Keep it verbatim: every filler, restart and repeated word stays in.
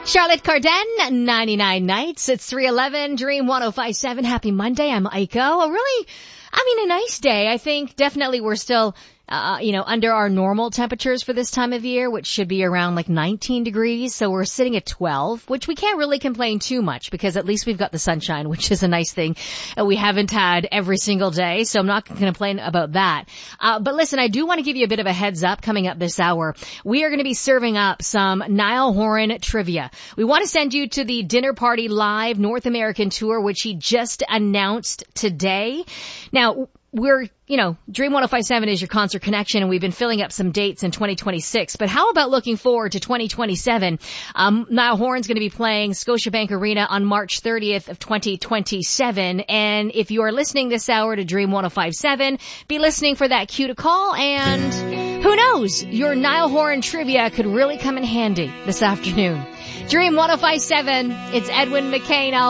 Charlotte Cardin, ninety-nine Nights. It's three eleven, Dream one oh five point seven. Happy Monday. I'm Aiko. A really, I mean, a nice day. I think definitely we're still, uh, you know, under our normal temperatures for this time of year, which should be around like nineteen degrees. So we're sitting at twelve, which we can't really complain too much because at least we've got the sunshine, which is a nice thing and we haven't had every single day. So I'm not going to complain about that. Uh, but listen, I do want to give you a bit of a heads up coming up this hour. We are going to be serving up some Niall Horan trivia. We want to send you to the Dinner Party Live North American Tour, which he just announced today. Now, we're, you know, Dream one oh five point seven is your concert connection, and we've been filling up some dates in twenty twenty-six. But how about looking forward to twenty twenty-seven? Um, Niall Horan's going to be playing Scotiabank Arena on March thirtieth of twenty twenty-seven. And if you are listening this hour to Dream one oh five point seven, be listening for that cue to call. And who knows, your Niall Horan trivia could really come in handy this afternoon. Dream one oh five point seven, it's Edwin McCain. I'll